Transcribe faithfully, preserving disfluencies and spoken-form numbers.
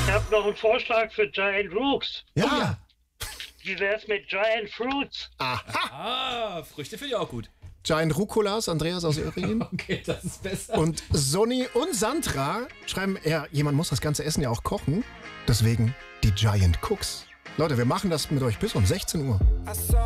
Ich habe noch einen Vorschlag für Giant Rooks. Ja. Oh ja. Wie wär's mit Giant Fruits? Ah, Früchte finde ich auch gut. Giant Rucolas, Andreas aus Öhringen. Okay, das ist besser. Und Sonny und Sandra schreiben, ja, jemand muss das ganze Essen ja auch kochen. Deswegen die Giant Cooks. Leute, wir machen das mit euch bis um sechzehn Uhr.